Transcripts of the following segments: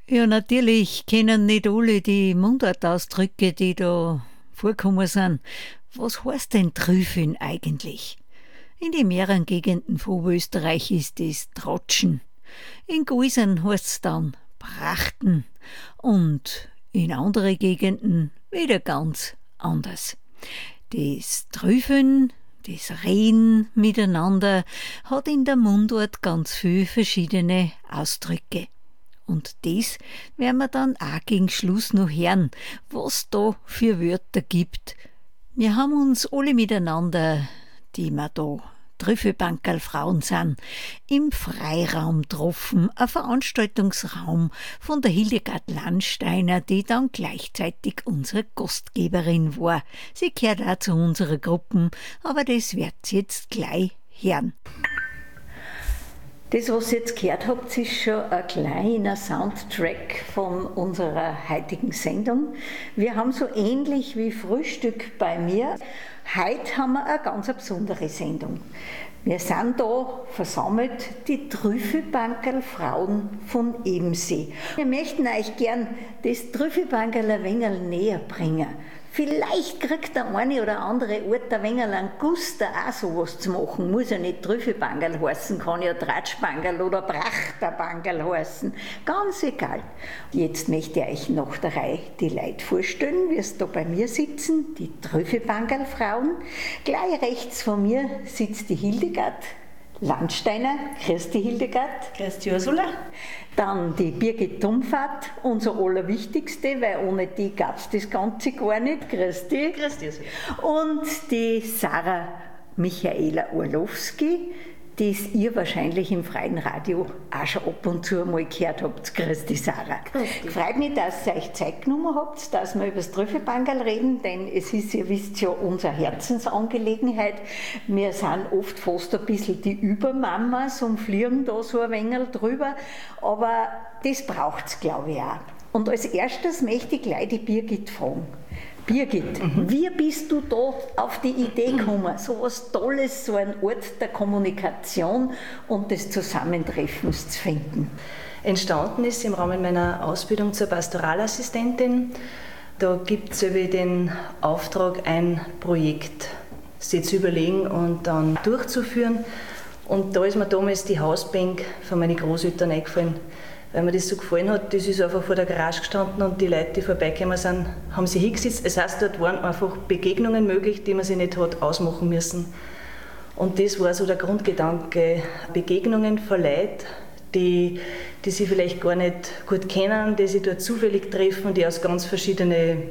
Ja, natürlich kennen nicht alle die Mundartausdrücke, die da vorkommen sind. Was heißt denn Trüffeln eigentlich? In den mehreren Gegenden von Oberösterreich ist es Tratschen. In Guisern heißt es dann Prachten. Und in anderen Gegenden wieder ganz anders. Das Trüffeln, das Reden miteinander hat in der Mundart ganz viele verschiedene Ausdrücke. Und das werden wir dann auch gegen Schluss noch hören, was da für Wörter gibt. Wir haben uns alle miteinander, die wir da Trüffelbankerl Frauen sind, im Freiraum getroffen, ein Veranstaltungsraum von der Hildegard Landsteiner, die dann gleichzeitig unsere Gastgeberin war. Sie gehört auch zu unserer Gruppe, aber das wird sie jetzt gleich hören. Das, was ihr jetzt gehört habt, ist schon ein kleiner Soundtrack von unserer heutigen Sendung. Wir haben so ähnlich wie Frühstück bei mir. Heute haben wir eine ganz besondere Sendung. Wir sind da versammelt, die Trüffelbankerl Frauen von Ebensee. Wir möchten euch gern das Trüffelbankerl ein wenig näher bringen. Vielleicht kriegt der eine oder andere Ort ein wenig einen Guster, auch sowas zu machen. Muss ja nicht Trüffelbankerl heißen, kann ja Tratschbankerl oder Prachterbankerl heißen. Ganz egal. Jetzt möchte ich euch nach der Reihe die Leute vorstellen, wie es da bei mir sitzen, die Trüffelbankerl Frauen. Gleich rechts von mir sitzt die Hildegard Landsteiner. Grüß dich, Hildegard. Grüß dich, Ursula. Dann die Birgit Dumfat, unser Allerwichtigste, weil ohne die gab es das Ganze gar nicht. Grüß dich. Grüß dich, Ursula. Und die Sarah Michaela Orlowski, die ihr wahrscheinlich im freien Radio auch schon ab und zu mal gehört habt. Grüß dich, Sarah. Grüß dich. Freut mich, dass ihr euch Zeit genommen habt, dass wir über das Trüffelbankerl reden, denn es ist, ihr wisst ja, unsere Herzensangelegenheit. Wir sind oft fast ein bisschen die Übermamas und fliegen da so ein wenig drüber, aber das braucht es, glaube ich, auch. Und als erstes möchte ich gleich die Birgit fragen. Birgit, wie bist du da auf die Idee gekommen, so was Tolles, so ein Ort der Kommunikation und des Zusammentreffens zu finden? Entstanden ist im Rahmen meiner Ausbildung zur Pastoralassistentin. Da gibt es den Auftrag, ein Projekt sich zu überlegen und dann durchzuführen. Und da ist mir damals die Hausbank von meinen Großeltern eingefallen. Weil mir das so gefallen hat, das ist einfach vor der Garage gestanden und die Leute, die vorbeigekommen sind, haben sich hingesetzt. Das heißt, dort waren einfach Begegnungen möglich, die man sich nicht hat ausmachen müssen. Und das war so der Grundgedanke, Begegnungen von Leuten, die sie vielleicht gar nicht gut kennen, die sich dort zufällig treffen, die aus ganz verschiedenen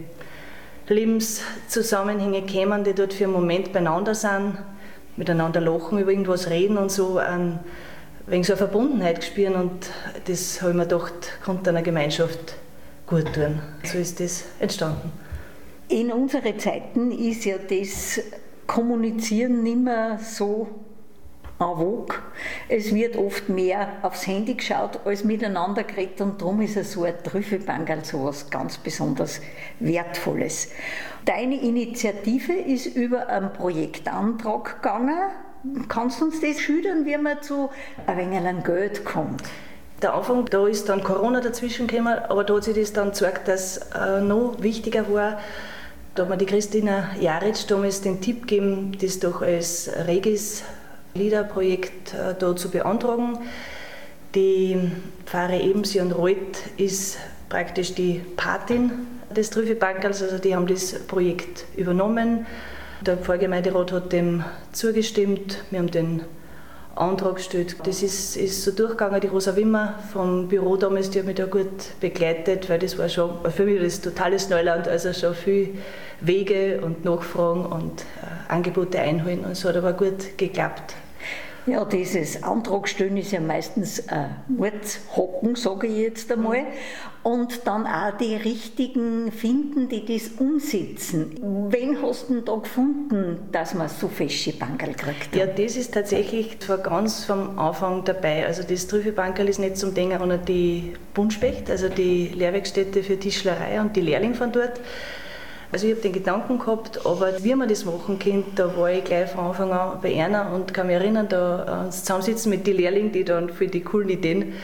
Lebenszusammenhängen kommen, die dort für einen Moment beieinander sind, miteinander lachen, über irgendwas reden und so wegen so eine Verbundenheit spüren, und das habe ich mir gedacht, konnte einer Gemeinschaft gut tun. So ist das entstanden. In unseren Zeiten ist ja das Kommunizieren nicht mehr so en vogue. Es wird oft mehr aufs Handy geschaut als miteinander geredet, und darum ist so ein Trüffelbankerl so etwas ganz besonders Wertvolles. Deine Initiative ist über einen Projektantrag gegangen. Kannst du uns das schildern, wie man zu ein wenig an Geld kommt? Der Anfang, da ist dann Corona dazwischen gekommen, aber da hat sich das dann gezeigt, dass noch wichtiger war. Da hat mir die Christina Jaric damals den Tipp gegeben, das doch als Regis-Liederprojekt da zu beantragen. Die Pfarre Ebensee und Reuth ist praktisch die Patin des Trüffelbankerls, also die haben das Projekt übernommen. Der Pfarrgemeinderat hat dem zugestimmt, wir haben den Antrag gestellt. Das ist so durchgegangen. Die Rosa Wimmer vom Büro damals, die hat mich da gut begleitet, weil das war schon für mich das totales Neuland, also schon viele Wege und Nachfragen und Angebote einholen, und so hat aber gut geklappt. Ja, dieses Antragstellen ist ja meistens ein Mordhocken, sage ich jetzt einmal. Und dann auch die Richtigen finden, die das umsetzen. Wen hast du denn da gefunden, dass man so fesche Bankerl kriegt? Ja, das ist tatsächlich ganz vom Anfang dabei. Also das Trüffelbankerl ist nicht zum Denken an die Buntspecht, also die Lehrwerkstätte für Tischlerei und die Lehrlinge von dort. Also ich habe den Gedanken gehabt, aber wie man das machen könnte, da war ich gleich von Anfang an bei einer und kann mich erinnern, da uns zusammensitzen mit den Lehrlingen, die dann für die coolen Ideen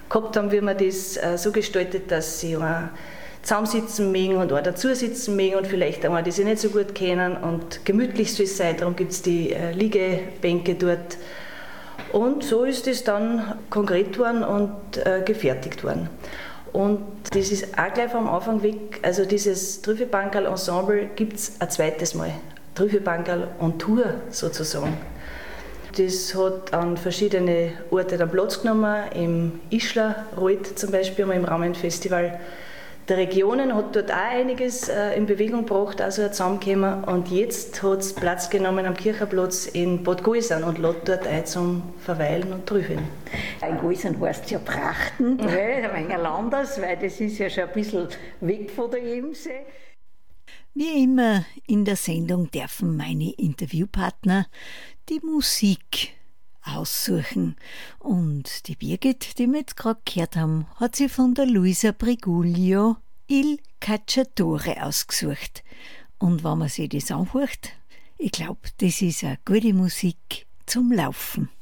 gehabt haben, wie wir das so gestaltet, dass sie zusammensitzen mögen und auch dazusitzen mögen und vielleicht auch die sich nicht so gut kennen und gemütlich soll es sein, darum gibt es die Liegebänke dort. Und so ist es dann konkret worden und gefertigt worden. Und das ist auch gleich vom Anfang weg, also dieses Trüffelbankerl-Ensemble gibt es ein zweites Mal. Trüffelbankerl on Tour sozusagen. Das hat an verschiedene Orte dann Platz genommen, im Ischlerwald zum Beispiel, im Rahmenfestival der Regionen, hat dort auch einiges in Bewegung gebracht, also zusammengekommen. Und jetzt hat es Platz genommen am Kircherplatz in Bad Gäusern und lädt dort ein zum Verweilen und Trüffeln. In Gäusern heißt es ja Prachten, ein wenig anders, weil das ist ja schon ein bisschen weg von der Ebensee. Wie immer in der Sendung dürfen meine Interviewpartner die Musik aussuchen. Und die Birgit, die wir jetzt gerade gehört haben, hat sie von der Luisa Briguglio Il Cacciatore ausgesucht. Und wenn man sich das anhört, ich glaube, das ist eine gute Musik zum Laufen.